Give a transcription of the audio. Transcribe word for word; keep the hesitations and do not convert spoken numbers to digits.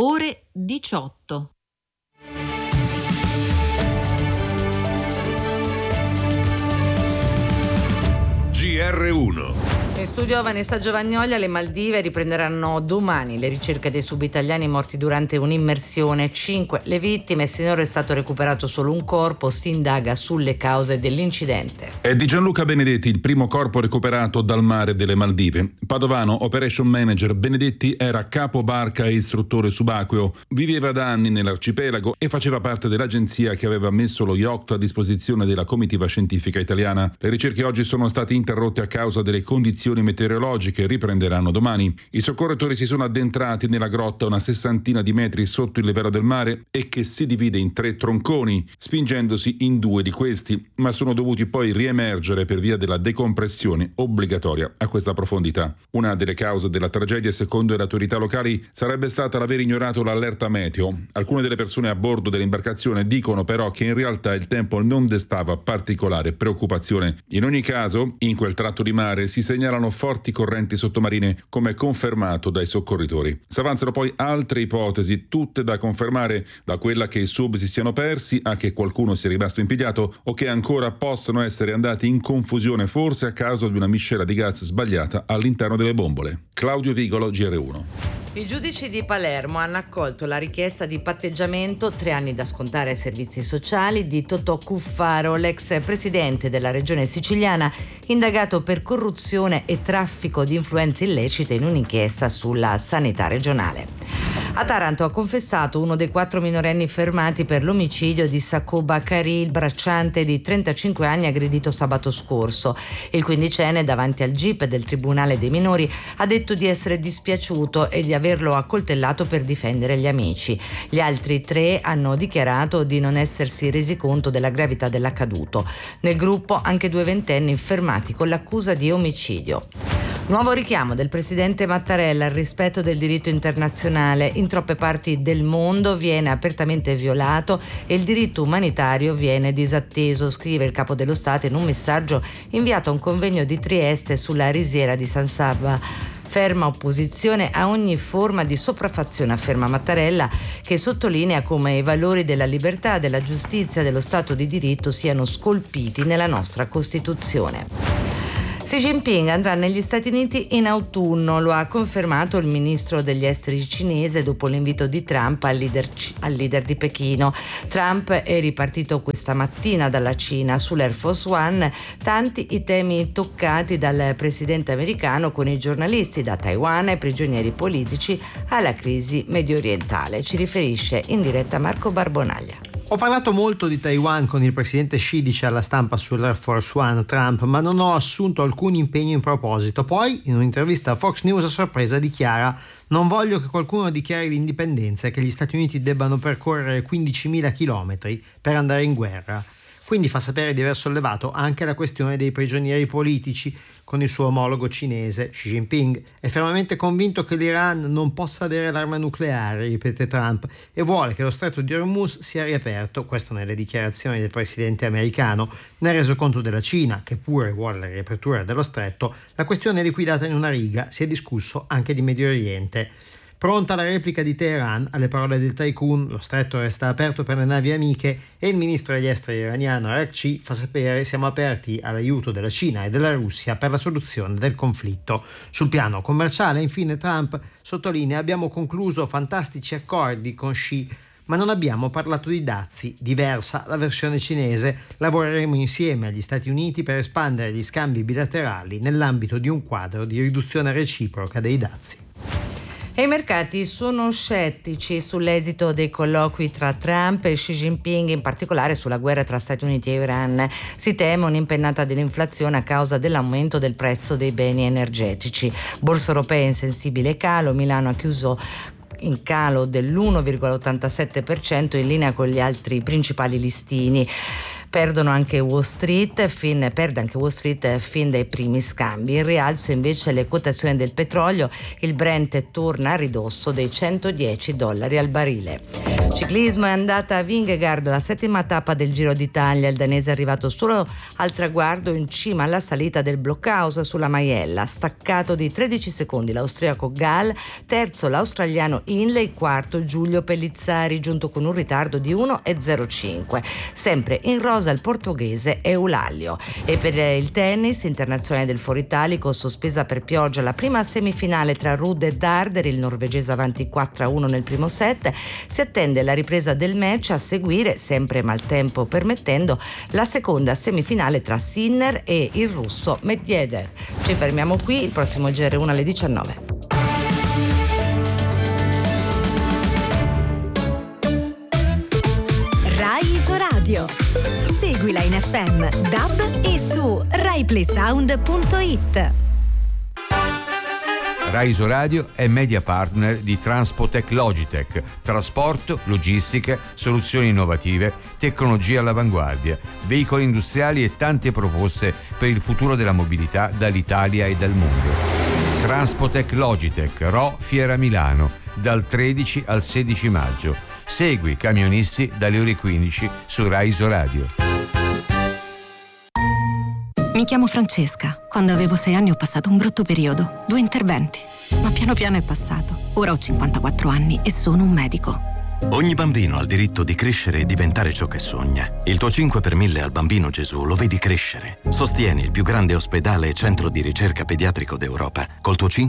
ore diciotto. G R uno. In studio Vanessa Giovagnoli. Alle Maldive riprenderanno domani le ricerche dei subitaliani morti durante un'immersione. Cinque le vittime, sinora è stato recuperato solo un corpo, si indaga sulle cause dell'incidente. È di Gianluca Benedetti il primo corpo recuperato dal mare delle Maldive. Padovano, operation manager, Benedetti era capo barca e istruttore subacqueo. Viveva da anni nell'arcipelago e faceva parte dell'agenzia che aveva messo lo yacht a disposizione della comitiva scientifica italiana. Le ricerche oggi sono state interrotte a causa delle condizioni meteorologiche, riprenderanno domani. I soccorritori si sono addentrati nella grotta una sessantina di metri sotto il livello del mare e che si divide in tre tronconi, spingendosi in due di questi, ma sono dovuti poi riemergere per via della decompressione obbligatoria a questa profondità. Una delle cause della tragedia, secondo le autorità locali, sarebbe stata l'aver ignorato l'allerta meteo. Alcune delle persone a bordo dell'imbarcazione dicono però che in realtà il tempo non destava particolare preoccupazione. In ogni caso, in quel tratto di mare si segnalano forti correnti sottomarine, come confermato dai soccorritori. Si avanzano poi altre ipotesi, tutte da confermare, da quella che i sub si siano persi a che qualcuno sia rimasto impigliato o che ancora possano essere andati in confusione, forse a causa di una miscela di gas sbagliata all'interno delle bombole. Claudio Vigolo, G R uno. I giudici di Palermo hanno accolto la richiesta di patteggiamento, tre anni da scontare ai servizi sociali, di Totò Cuffaro, l'ex presidente della regione siciliana, indagato per corruzione e traffico di influenze illecite in un'inchiesta sulla sanità regionale. A Taranto ha confessato uno dei quattro minorenni fermati per l'omicidio di Sacco Bakari, il bracciante di trentacinque anni aggredito sabato scorso. Il quindicenne, davanti al G I P del Tribunale dei Minori, ha detto di essere dispiaciuto e di averlo accoltellato per difendere gli amici. Gli altri tre hanno dichiarato di non essersi resi conto della gravità dell'accaduto. Nel gruppo anche due ventenni fermati con l'accusa di omicidio. Nuovo richiamo del presidente Mattarella al rispetto del diritto internazionale. In troppe parti del mondo viene apertamente violato e il diritto umanitario viene disatteso, scrive il capo dello Stato in un messaggio inviato a un convegno di Trieste sulla risiera di San Sabba. Ferma opposizione a ogni forma di sopraffazione, afferma Mattarella, che sottolinea come i valori della libertà, della giustizia e dello Stato di diritto siano scolpiti nella nostra Costituzione. Xi Jinping andrà negli Stati Uniti in autunno, lo ha confermato il ministro degli esteri cinese dopo l'invito di Trump al leader, al leader di Pechino. Trump è ripartito questa mattina dalla Cina sull'Air Force One, tanti i temi toccati dal presidente americano con i giornalisti, da Taiwan ai prigionieri politici alla crisi medio orientale. Ci riferisce in diretta Marco Barbonaglia. Ho parlato molto di Taiwan con il presidente Xi, dice alla stampa sull'Air Force One Trump, ma non ho assunto alcun impegno in proposito. Poi, in un'intervista a Fox News a sorpresa, dichiara: non voglio che qualcuno dichiari l'indipendenza e che gli Stati Uniti debbano percorrere quindicimila chilometri per andare in guerra. Quindi fa sapere di aver sollevato anche la questione dei prigionieri politici con il suo omologo cinese. Xi Jinping è fermamente convinto che l'Iran non possa avere l'arma nucleare, ripete Trump, e vuole che lo stretto di Hormuz sia riaperto, questo nelle dichiarazioni del presidente americano. Nel resoconto della Cina, che pure vuole la riapertura dello stretto, la questione è liquidata in una riga, si è discusso anche di Medio Oriente. Pronta la replica di Teheran alle parole del tycoon, lo stretto resta aperto per le navi amiche e il ministro degli esteri iraniano Araghchi fa sapere: siamo aperti all'aiuto della Cina e della Russia per la soluzione del conflitto. Sul piano commerciale, infine, Trump sottolinea: abbiamo concluso fantastici accordi con Xi, ma non abbiamo parlato di dazi, diversa la versione cinese. Lavoreremo insieme agli Stati Uniti per espandere gli scambi bilaterali nell'ambito di un quadro di riduzione reciproca dei dazi. E i mercati sono scettici sull'esito dei colloqui tra Trump e Xi Jinping, in particolare sulla guerra tra Stati Uniti e Iran. Si teme un'impennata dell'inflazione a causa dell'aumento del prezzo dei beni energetici. Borsa europea in sensibile calo, Milano ha chiuso in calo dell'uno virgola ottantasette per cento in linea con gli altri principali listini. Perdono anche Wall Street, fin, perde anche Wall Street fin dai primi scambi. In rialzo invece le quotazioni del petrolio, il Brent torna a ridosso dei centodieci dollari al barile. Ciclismo, è andata a Vingegaard la settima tappa del Giro d'Italia. Il danese è arrivato solo al traguardo in cima alla salita del Blockhaus sulla Maiella, staccato di tredici secondi l'austriaco Gall, terzo l'australiano Hindley, quarto Giulio Pellizzari, giunto con un ritardo di uno e zero cinque. Sempre in rosa il portoghese Eulalia. E per il tennis, internazionale del Foro Italico, sospesa per pioggia la prima semifinale tra Ruud e Darder, il norvegese avanti quattro a uno nel primo set. Si attende la ripresa del match, a seguire, sempre maltempo permettendo, la seconda semifinale tra Sinner e il russo Medvedev. Ci fermiamo qui, il prossimo G R uno alle diciannove. Rai Isoradio. Seguila in F M, D A B e su rai play sound punto it. Rai Isoradio è media partner di Transpotec Logitech, trasporto, logistica, soluzioni innovative, tecnologia all'avanguardia, veicoli industriali e tante proposte per il futuro della mobilità dall'Italia e dal mondo. Transpotec Logitech, Ro Fiera Milano, dal tredici al sedici maggio. Segui Camionisti dalle ore quindici su Rai Isoradio. Mi chiamo Francesca. Quando avevo sei anni ho passato un brutto periodo, due interventi, ma piano piano è passato. Ora ho cinquantaquattro anni e sono un medico. Ogni bambino ha il diritto di crescere e diventare ciò che sogna. Il tuo cinque per mille al Bambino Gesù lo vedi crescere. Sostieni il più grande ospedale e centro di ricerca pediatrico d'Europa. Col tuo cinque